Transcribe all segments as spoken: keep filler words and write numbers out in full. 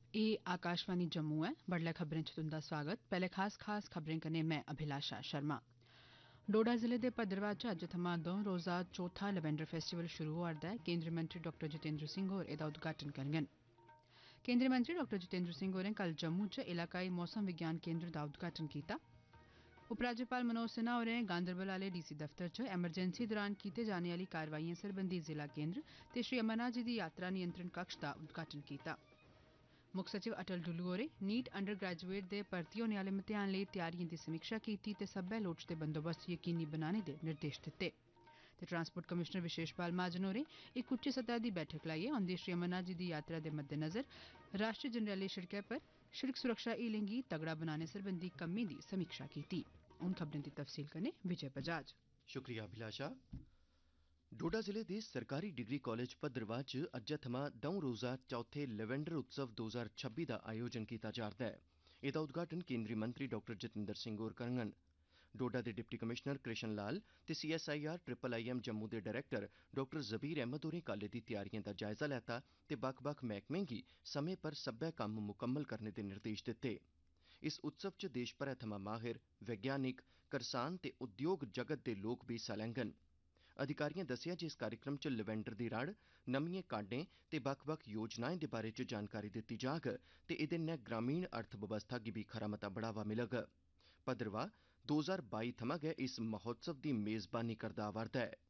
एह् आकाशवाणी जम्मू ऐ। बडलै खबरें च तुंदा स्वागत। पैह्ले खास खास खबरें कन्नै मैं अभिलाषा शर्मा। डोडा जिले दे भद्रवाह च अज्ज थमां दौं रोजा चौथा लैवेंडर फेस्टिवल शुरू होआ'रदा ऐ। केंद्रीय मंत्री डाक्टर जितेंद्र सिंह होर एह्दा उद्घाटन करङन। केंद्रीय मंत्री डाक्टर जितेंद्र सिंह होरें कल जम्मू च इलाकाई मौसम विज्ञान केंद्र दा उद्घाटन कीता। उपराज्यपाल मनोज सिन्हा होरें गांदरबल आह्ले डी सी दफ्तर च एमरजेंसी दौरान कीते जाने आह्ली कारवाइएं सरबंधी जिला केंद्र ते श्री अमरनाथ जी दी यात्रा नियंत्रण कक्ष दा उद्घाटन कीता। मुक्ख सचिव अटल डुल्लू होरें नीट अंडर ग्रेजुएट दे भर्थी होने आह्ले म्तेहान लेई त्यारिएं दी समीक्षा कीती ते सब्बै लोड़चदे बंदोबस्त यकीनी बनाने दे निर्देश दित्ते। ते ट्रांसपोर्ट कमिशनर विशेषपाल महाजन होरें इक उच्ची सतह दी बैठक लाइयै औंदी श्री अमरनाथ जी दी यात्रा दे मद्देनज़र राष्ट्रीय जरनैली शिड़कै पर शिड़क सुरक्षा हीलें गी तगड़ा बनाने सरबंधी कम्में दी समीक्षा कीती। हून खबरें दी तफसील कन्नै विजय बजाज। शुक्रिया अभिलाषा। डोडा जिले दे सरकारी डिग्री कॉलेज भद्रवाह च अज्जै थमां दौं रोजा चौथे लैवेंडर उत्सव दो ज्हार छब्बी दा आयोजन कीता जा'रदा ऐ। एह्दा उद्घाटन केंद्रीय मंत्री डाक्टर जितेंद्र सिंह होर करङन। डोडा दे डिप्टी कमिशनर कृष्ण लाल ते C S I R triple I am Jammu related director doctor Jabir Ahmad होरें कल एह्दी त्यारिएं दा जायजा लैता ते बक्ख बक्ख मैह्कमें गी समें पर सब्बै कम्म मुकम्मल करने दे निर्देश दित्ते। इस उत्सव च देश भरै थमां माहिर वैज्ञानिक करसान ते उद्योग जगत दे लोक बी हिस्सा लैङन। अधिकारिएं दस्सेआ जे इस कार्यक्रम च लवैंडर दी रड़, नमिएं काह्डें ते बक्ख बक्ख योजनाएं दे बारे च जानकारी दित्ती जाग ते एह्दे नै ग्रामीण अर्थ बवस्था गी बी खरा मता बढ़ावा मिलग। भद्रवाह दो ज्हार बाई थमां गै इस महोत्सव दी मेज़बानी करदा आवा'रदा ऐ।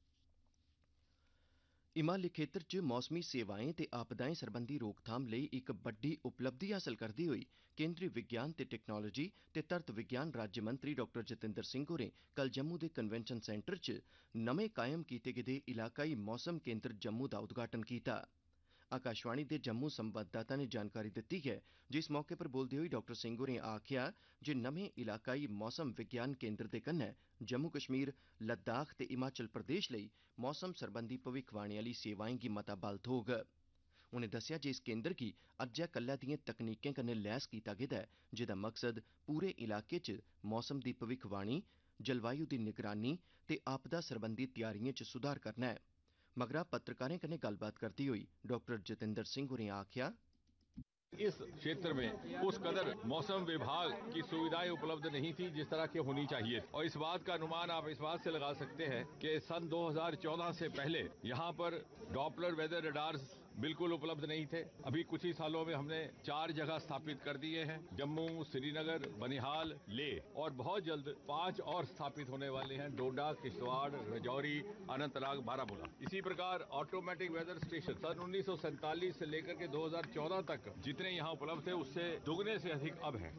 हिमालय खेतर च मौसमी सेवाएं ते आपदाएं सरबंधी रोकथाम लेई इक बड्डी उपलब्धि हासल करदे होई केंद्री विज्ञान ते टेक्नोलाजी ते धरत विज्ञान राज्य मंत्री डाक्टर जितेंद्र सिंह होरें कल जम्मू दे कन्वेंशन सेंटर च नमें कायम कीते गेदे इलाकाई मौसम केंद्र जम्मू दा उद्घाटन कीता। आकाशवाणी दे जम्मू संवाददाता नै जानकारी दित्ती ऐ जे इस मौके पर बोलदे होई डाक्टर सिंह होरें आखेआ जे नमें इलाकाई मौसम विज्ञान केंद्र दे कन्नै जम्मू कश्मीर, लद्दाख ते हिमाचल प्रदेश लेई मौसम सरबंधी भविक्खवाणी आह्ली सेवाएं गी मता बल थ्होग। उनें दस्सेआ जे इस केंद्र गी अज्जै कल्लै दिएं तकनीकें कन्नै लैस कीता गेदा ऐ, जेह्दा मकसद पूरे इलाके च मौसम दी भविक्खवाणी, जलवायु दी निगरानी ते आपदा सरबंधी तैयारिएं च सुधार करना ऐ। मगरा पत्रकारें कन्नै गल्लबात करदे होई डाक्टर जितेंद्र सिंह होरें आखेआ, इस क्षेत्र में उस कदर मौसम विभाग की सुविधाएं उपलब्ध नहीं थी जिस तरह की होनी चाहिए, और इस बात का अनुमान आप इस बात से लगा सकते हैं कि सन दो हज़ार चौदह से पहले यहाँ पर डॉपलर वेदर रडार्स बिल्कुल उपलब्ध नहीं थे। अभी कुछ ही सालों में हमने चार जगह स्थापित कर दिए हैं, जम्मू, श्रीनगर, बनिहाल, लेह, और बहुत जल्द पांच और स्थापित होने वाले हैं, डोडा, किश्तवाड़, राजौरी, अनंतनाग, बारामूला। इसी प्रकार ऑटोमेटिक वेदर स्टेशन सन उन्नीस सौ सैंतालीस से लेकर के दो हज़ार चौदह तक जितने यहाँ उपलब्ध थे उससे दुगने से अधिक अब हैं।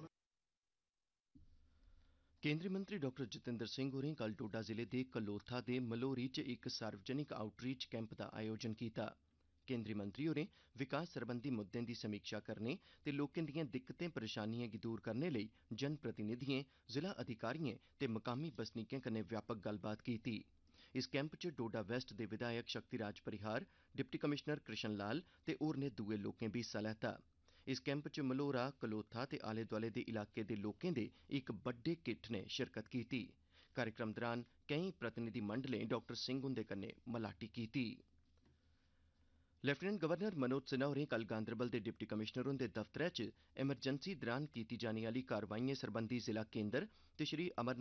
केंद्रीय मंत्री डाक्टर जितेंद्र सिंह होरें कल डोडा जिले दे कलोथा दे मलोरी च इक सार्वजनिक आउटरीच कैंप दा आयोजन कीता। केंद्रीय मंत्री होरें विकास सरबंधी मुद्दें दी समीक्षा करने ते लोकें दिएं दिक्कतें परेशानिएं गी दूर करने लेई जनप्रतिनिधिएं, जिला अधिकारिएं ते मकामी बसनीकें कन्नै व्यापक गल्लबात कीती। इस कैंप च डोडा वेस्ट दे विधायक शक्तिराज परिहार, डिप्टी कमिशनर कृष्ण लाल ते होरनें दुए लोकें बी हिस्सा लैता। इस कैंप च मलोरा, कलोथा ते आले दुआले दे इलाके दे लोकें दे इक बड्डे किट्ठ ने शिरकत कीती। कार्यक्रम दौरान केईं प्रतिनिधिमंडलें डाक्टर सिंह हुंदे कन्नै मलाटी कीती। लेफ्टिनेंट गवर्नर मनोज सिन्हा होरें कल गांदरबल दे डिप्टी कमिशनर हुंदे दफ्तरै च एमरजेंसी दौरान कीती जाने आह्ली कारवाइएं सरबंधी जिला केंद्र ते श्री अमरनाथ